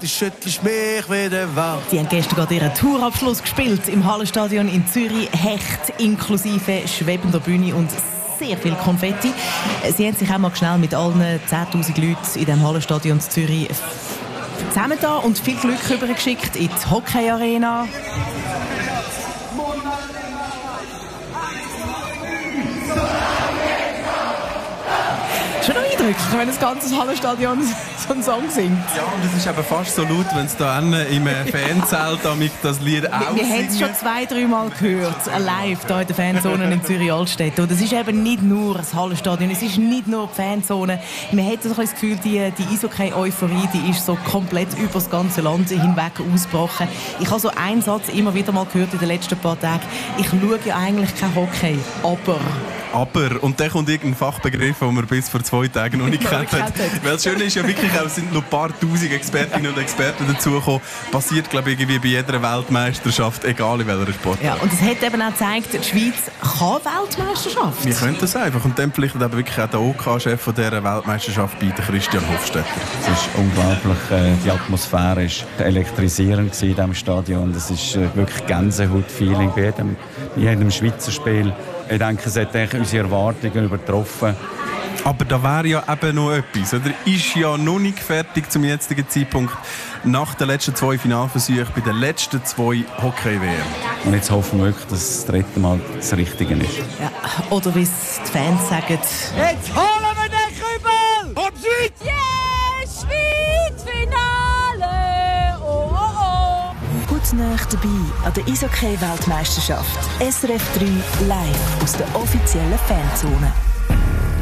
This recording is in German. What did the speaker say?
du schüttelst mich wieder wach. Sie haben gestern gerade ihren Tourabschluss gespielt im Hallenstadion in Zürich. Hecht inklusive schwebender Bühne und sehr viel Konfetti. Sie haben sich auch mal schnell mit allen 10'000 Leuten in dem Hallenstadion in Zürich zusammengetan und viel Glück rübergeschickt in die Hockey-Arena. Schon noch eindrücklich, wenn das ganze Hallenstadion so einen Song singt. Ja, und es ist eben fast so laut, wenn es da im Fanzelt das Lied aussingen. Wir haben es schon 2-3 Mal gehört, live hier in der Fanzone in Zürich-Altstedt. Und es ist eben nicht nur das Hallenstadion, es ist nicht nur die Fanzone. Man hat so ein das Gefühl, die Eishockey-Euphorie, die ist so komplett über das ganze Land hinweg ausgebrochen. Ich habe so einen Satz immer wieder mal gehört in den letzten paar Tagen. Ich schaue ja eigentlich kein Hockey, aber... Und dann kommt irgendein Fachbegriff, den man bis vor 2 Tagen noch nicht gekannt hat. Weil das Schöne ist ja wirklich, es sind noch ein paar tausend Expertinnen und Experten dazugekommen. Passiert, glaube ich, irgendwie bei jeder Weltmeisterschaft, egal in welcher Sport. Ja, und es hat eben auch gezeigt, die Schweiz kann Weltmeisterschaft. Wir können das einfach. Und dann vielleicht eben wirklich auch der OK-Chef von dieser Weltmeisterschaft bei Christian Hofstetter. Es ist unglaublich, die Atmosphäre war elektrisierend in diesem Stadion. Das ist wirklich Gänsehaut-Feeling bei jedem Schweizer Spiel. Ich denke, es hat unsere Erwartungen übertroffen. Aber da wäre ja eben noch etwas, oder? Ist ja noch nicht fertig zum jetzigen Zeitpunkt nach den letzten 2 Finalversuchen bei den letzten 2 Hockey-WM. Und jetzt hoffen wir wirklich, dass das 3. Mal das Richtige ist. Ja, oder wie es die Fans sagen. Jetzt holen wir den Kübel! Und Schweiz! Yeah, Schweiz, Finale! Oh, oh, oh! Hautnah dabei an der Eishockey-Weltmeisterschaft. SRF 3 live aus der offiziellen Fanzone.